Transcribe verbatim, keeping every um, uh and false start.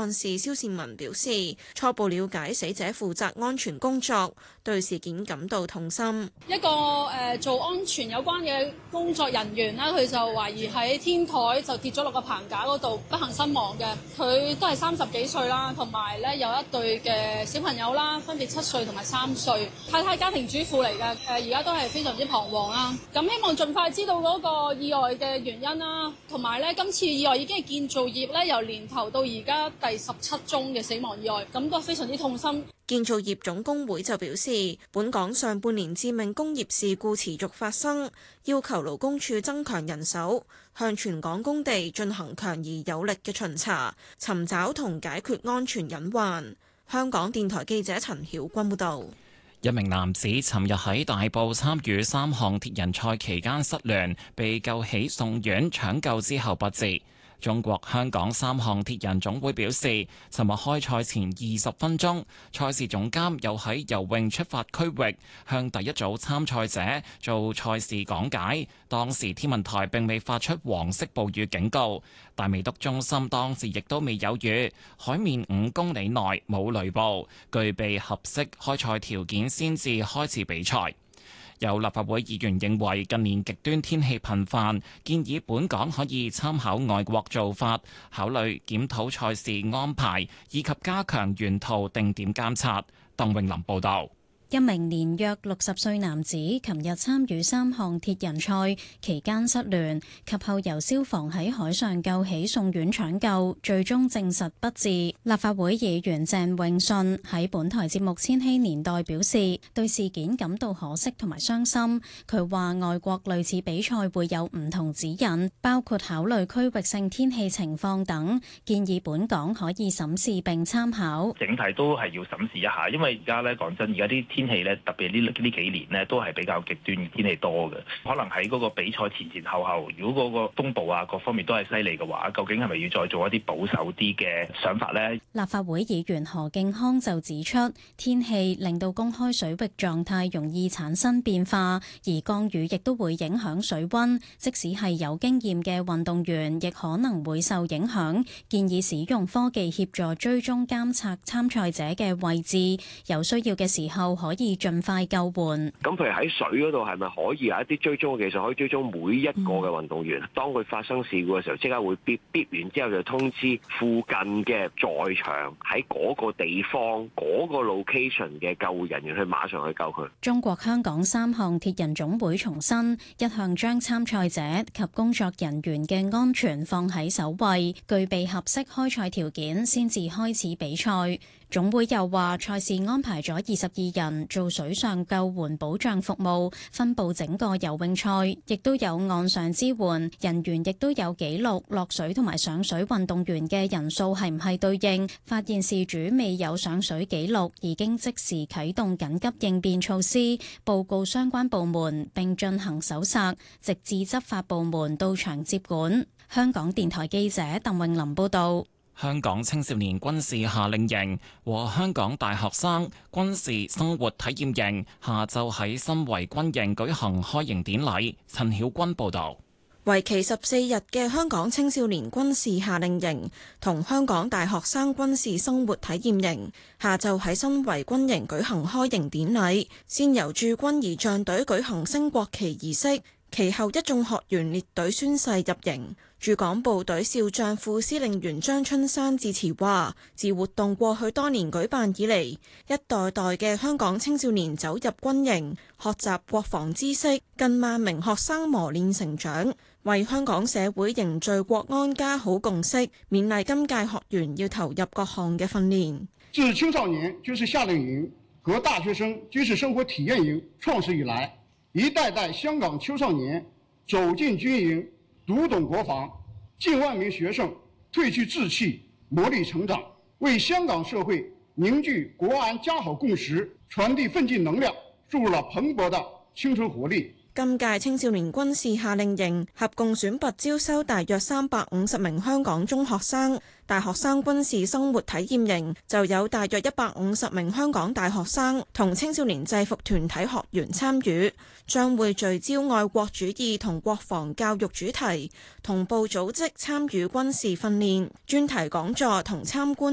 幹事蕭善文表示，初步了解死者負責安全工作，對事件感到痛心。 一個誒、呃、做安全有關嘅工作人員啦，佢就懷疑喺天台就跌咗落個棚架嗰度，不幸身亡嘅。佢都係三十幾歲啦，同埋咧有一對嘅小朋友啦，分別七歲同埋三歲。太太家庭主婦嚟嘅，誒而家都係非常之彷徨啦。咁希望盡快知道嗰個意外嘅原因啦，同埋咧今次意外已經係建造業咧由年頭到而家第十七宗嘅死亡意外，感覺非常之痛心。 建造業總工會就表示，本港上半年致命工業事故持續發生，要求勞工處增強人手，向全港工地進行強而有力嘅巡查，尋找同解決安全隱患。香港電台記者陳曉君報導。 一名男子尋日喺大埔參與三項鐵人賽期間失聯，被救起送院搶救之後不治。中國香港三項鐵人總會表示，尋日開賽前二十分鐘，賽事總監又喺游泳出發區域向第一組參賽者做賽事講解。當時天文台並未發出黃色暴雨警告，大美督中心當時亦都未有雨，海面五公里內冇雷暴，具備合適開賽條件先至開始比賽。有立法會議員認為近年極端天氣頻繁，建議本港可以參考外國做法，考慮檢討賽事安排，以及加強沿途定點監察。鄧永林報導。 一名年約六十歲男子琴日參與三項鐵人賽期間失聯，及後由消防喺海上救起送院搶救，最終證實不治。立法會議員鄭泳舜喺本台節目《千禧年代》表示，對事件感到可惜同埋傷心。佢話外國類似比賽會有唔同指引，包括考慮區域性天氣情況等，建議本港可以審視並參考。 整體都係要審視一下，因為而家咧講真，而家啲天氣咧，特別呢呢幾年咧，都係比較極端天氣多嘅。可能喺嗰個比賽前前後後，如果嗰個風暴啊各方面都係犀利嘅話，究竟係咪要再做一啲保守啲嘅想法呢？ 立法會議員何敬康就指出，天氣令到公開水域狀態容易產生變化，而降雨亦都會影響水溫，即使係有經驗嘅運動員，亦可能會受影響。建議使用科技協助追蹤監察參賽者嘅位置，有需要嘅時候可以盡快救援。 咁譬如喺水嗰度係咪可以有一啲追蹤嘅技術，可以追蹤每一個嘅運動員？嗯、當佢發生事故嘅時候，即刻會嗶嗶完之後就通知附近嘅在場喺嗰個地方嗰、嗰個 location 嘅救護人員去馬上去救佢。 中國香港三項鐵人總會重申，一向將參賽者及工作人員嘅安全放喺首位，具備合適開賽條件先至開始比賽。總會又話，賽事安排咗二十二人做水上救援保障服務，分佈整個游泳賽，亦都有岸上支援人員，亦都有記錄落水同埋上水運動員嘅人數係唔係對應。發現事主未有上水記錄，已經即時啟動緊急應變措施，報告相關部門並進行搜索，直至執法部門到場接管。香港電台記者鄧詠琳報道。 香港青少年軍事夏令營和香港大學生軍事生活體驗營下晝喺新圍軍營舉行開營典禮。陳曉君報導。 為期十四日嘅香港青少年軍事夏令營同香港大學生軍事生活體驗營下晝喺新圍軍營舉行開營典禮，先由駐軍儀仗隊舉行升國旗儀式，其後一眾學員列隊宣誓入營。駐港部隊少將副司令員張春山致辭話，自活動過去多年舉辦以嚟，一代代嘅香港青少年走入軍營，學習國防知識，近萬名學生磨練成長，為香港社會凝聚國安家好共識，勉勵今屆學員要投入各項嘅訓練。 自青少年軍事夏令營和大學生軍事生活體驗營創始以來，一代代香港青少年走進軍營，讀懂國防，近萬名學生褪去稚氣，磨礪成長，為香港社會凝聚國安家好共識，傳遞奮進能量，注入了蓬勃的青春活力。 今屆青少年軍事夏令營合共選拔招收大約三百五十名香港中學生，大學生軍事生活體驗營就有大約一百五十名香港大學生同青少年制服團體學員參與，將會聚焦愛國主義同國防教育主題，同步組織參與軍事訓練、專題講座同參觀